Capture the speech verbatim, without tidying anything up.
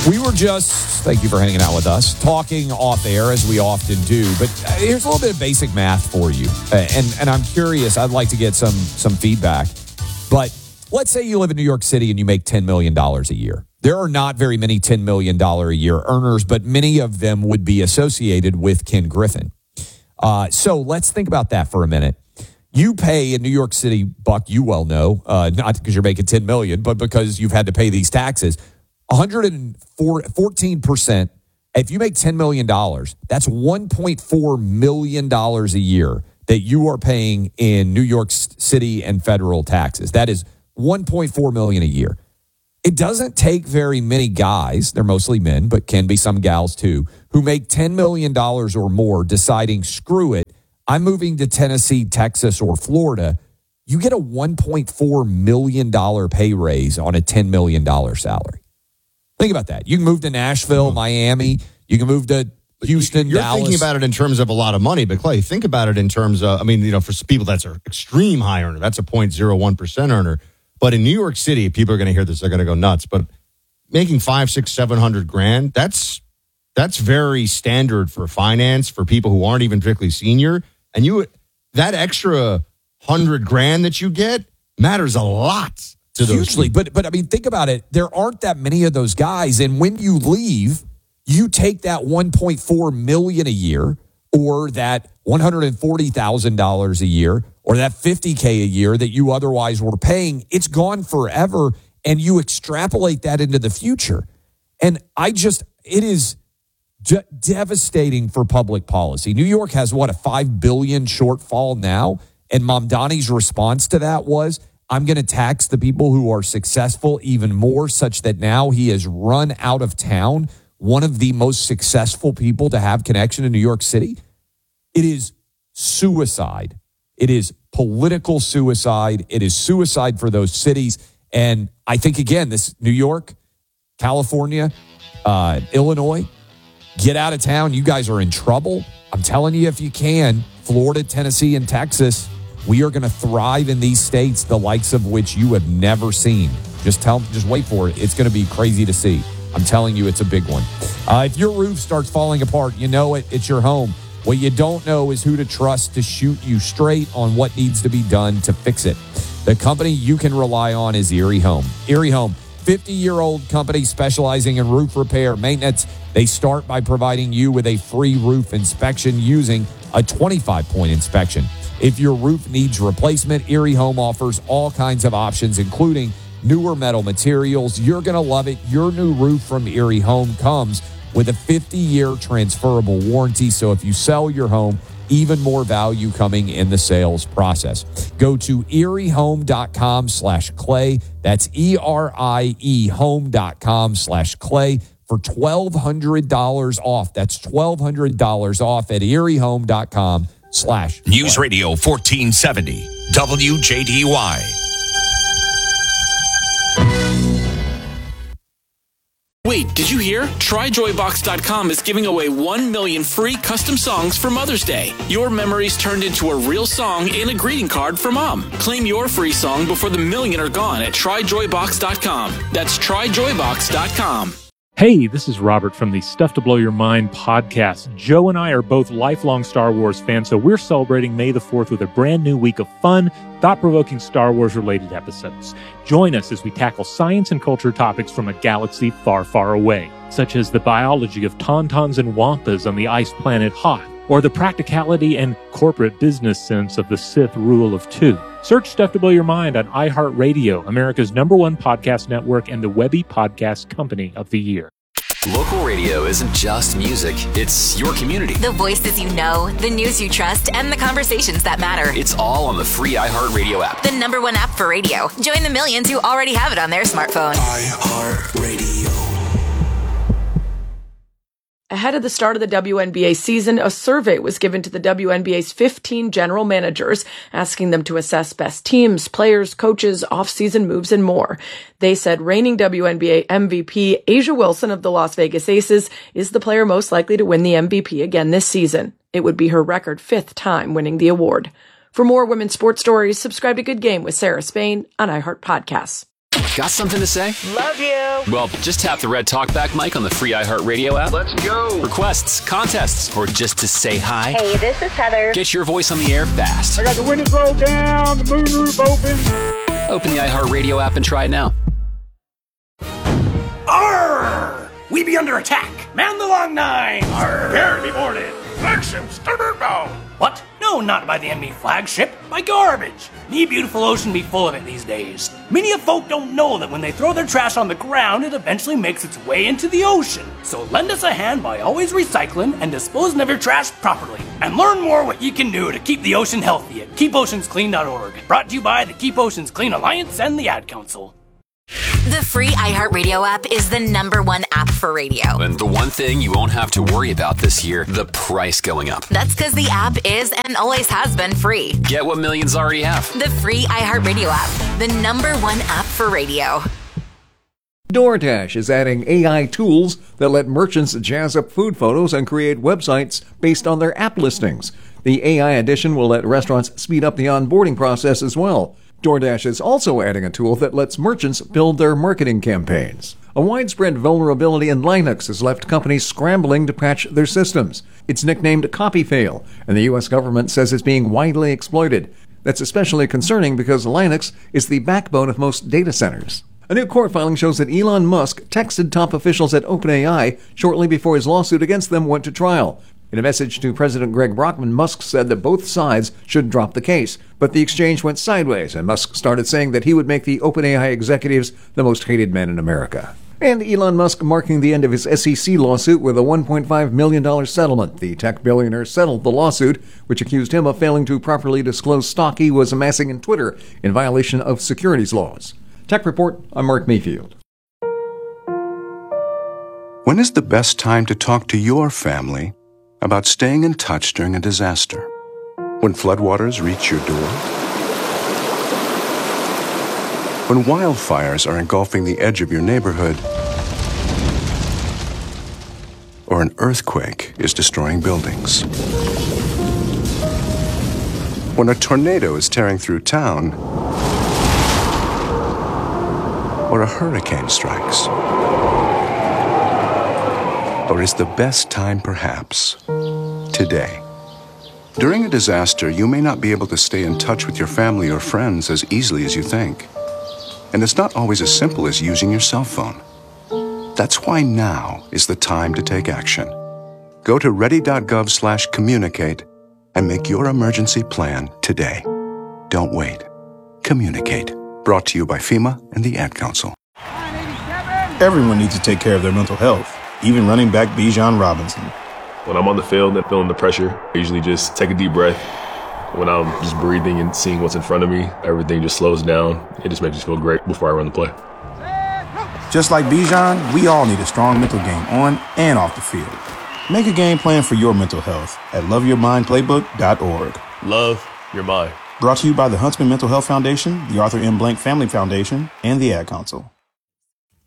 We were just, thank you for hanging out with us, talking off air as we often do. But here's a little bit of basic math for you. Uh, and, and I'm curious, I'd like to get some, some feedback. But let's say you live in New York City and you make ten million dollars a year. There are not very many ten million dollars a year earners, but many of them would be associated with Ken Griffin. Uh, so let's think about that for a minute. You pay in New York City, Buck, you well know, uh, not because you're making ten million dollars, but because you've had to pay these taxes, one hundred fourteen percent. If you make ten million dollars, that's one point four million dollars a year that you are paying in New York City and federal taxes. That is one point four million dollars a year. It doesn't take very many guys, they're mostly men, but can be some gals too, who make ten million dollars or more deciding, screw it, I'm moving to Tennessee, Texas, or Florida. You get a one point four million dollars pay raise on a ten million dollars salary. Think about that. You can move to Nashville, Miami. You can move to Houston, You're Dallas. thinking about it in terms of a lot of money, but Clay, think about it in terms of, I mean, you know, for people that's an extreme high earner, that's a zero point zero one percent earner. But in New York City, people are going to hear this, they're going to go nuts. But making five, six, seven hundred grand, that's that's very standard for finance for people who aren't even particularly senior. And you, that extra hundred grand that you get matters a lot. Hugely, but but I mean, think about it. There aren't that many of those guys, and when you leave, you take that one point four million dollars a year, or that one hundred forty thousand dollars a year, or that fifty K a year that you otherwise were paying. It's gone forever, and you extrapolate that into the future. And I just, it is de- devastating for public policy. New York has what, a five billion dollars shortfall now, and Mamdani's response to that was, I'm going to tax the people who are successful even more, such that now he has run out of town one of the most successful people to have connection to New York City. It is suicide. It is political suicide. It is suicide for those cities. And I think, again, this New York, California, uh, Illinois, get out of town. You guys are in trouble. I'm telling you, if you can, Florida, Tennessee, and Texas, we are going to thrive in these states, the likes of which you have never seen. Just tell, just wait for it. It's going to be crazy to see. I'm telling you, it's a big one. Uh, if your roof starts falling apart, you know it. It's your home. What you don't know is who to trust to shoot you straight on what needs to be done to fix it. The company you can rely on is Erie Home. Erie Home, fifty-year-old company specializing in roof repair, maintenance. They start by providing you with a free roof inspection using a twenty-five point inspection. If your roof needs replacement, Erie Home offers all kinds of options, including newer metal materials. You're going to love it. Your new roof from Erie Home comes with a fifty-year transferable warranty. So if you sell your home, even more value coming in the sales process. Go to eriehome.com slash clay. That's E-R-I-E home.com slash clay for twelve hundred dollars off. That's twelve hundred dollars off at eriehome.com slash News Radio fourteen seventy W J D Y. Wait, did you hear? Try Joy Box dot com is giving away one million free custom songs for Mother's Day. Your memories turned into a real song and a greeting card for Mom. Claim your free song before the million are gone at Try Joy Box dot com. That's Try Joy Box dot com. Hey, this is Robert from the Stuff to Blow Your Mind podcast. Joe and I are both lifelong Star Wars fans, so we're celebrating May the fourth with a brand new week of fun, thought-provoking Star Wars-related episodes. Join us as we tackle science and culture topics from a galaxy far, far away, such as the biology of tauntauns and wampas on the ice planet Hoth, or the practicality and corporate business sense of the Sith rule of two. Search Stuff to Blow Your Mind on iHeartRadio, America's number one podcast network and the Webby Podcast Company of the Year. Local radio isn't just music, it's your community. The voices you know, the news you trust, and the conversations that matter. It's all on the free iHeartRadio app. The number one app for radio. Join the millions who already have it on their smartphone. iHeartRadio. Ahead of the start of the W N B A season, a survey was given to the W N B A's fifteen general managers, asking them to assess best teams, players, coaches, off-season moves, and more. They said reigning W N B A M V P A'ja Wilson of the Las Vegas Aces is the player most likely to win the M V P again this season. It would be her record fifth time winning the award. For more women's sports stories, subscribe to Good Game with Sarah Spain on iHeart Podcasts. Got something to say? Love you. Well, just tap the red talkback mic on the free iHeartRadio app. Let's go. Requests, contests, or just to say hi. Hey, this is Heather. Get your voice on the air fast. I got the windows rolled down, the moonroof open. Open the iHeartRadio app and try it now. Arr! We be under attack. Man the long nine. Arr! Prepare to be boarded. Flagship, starboard bound. What? No, not by the enemy flagship. By garbage. Me beautiful ocean be full of it these days. Many of folk don't know that when they throw their trash on the ground, it eventually makes its way into the ocean. So lend us a hand by always recycling and disposing of your trash properly. And learn more what you can do to keep the ocean healthy at keep oceans clean dot org. Brought to you by the Keep Oceans Clean Alliance and the Ad Council. The free iHeartRadio app is the number one app for radio. And the one thing you won't have to worry about this year, the price going up. That's because the app is and always has been free. Get what millions already have. The free iHeartRadio app, the number one app for radio. DoorDash is adding A I tools that let merchants jazz up food photos and create websites based on their app listings. The A I addition will let restaurants speed up the onboarding process as well. DoorDash is also adding a tool that lets merchants build their marketing campaigns. A widespread vulnerability in Linux has left companies scrambling to patch their systems. It's nicknamed CopyFail, and the U S government says it's being widely exploited. That's especially concerning because Linux is the backbone of most data centers. A new court filing shows that Elon Musk texted top officials at OpenAI shortly before his lawsuit against them went to trial. In a message to President Greg Brockman, Musk said that both sides should drop the case. But the exchange went sideways, and Musk started saying that he would make the OpenAI executives the most hated men in America. And Elon Musk marking the end of his S E C lawsuit with a one point five million dollars settlement. The tech billionaire settled the lawsuit, which accused him of failing to properly disclose stock he was amassing in Twitter in violation of securities laws. Tech Report, I'm Mark Mayfield. When is the best time to talk to your family about staying in touch during a disaster? When floodwaters reach your door? When wildfires are engulfing the edge of your neighborhood? Or an earthquake is destroying buildings? When a tornado is tearing through town? Or a hurricane strikes? Or is the best time perhaps today? During a disaster, you may not be able to stay in touch with your family or friends as easily as you think. And it's not always as simple as using your cell phone. That's why now is the time to take action. Go to ready.gov slash communicate and make your emergency plan today. Don't wait. Communicate. Brought to you by FEMA and the Ad Council. Everyone needs to take care of their mental health, even running back Bijan Robinson. When I'm on the field and feeling the pressure, I usually just take a deep breath. When I'm just breathing and seeing what's in front of me, everything just slows down. It just makes me feel great before I run the play. Just like Bijan, we all need a strong mental game on and off the field. Make a game plan for your mental health at love your mind playbook dot org. Love your mind. Brought to you by the Huntsman Mental Health Foundation, the Arthur M. Blank Family Foundation, and the Ad Council.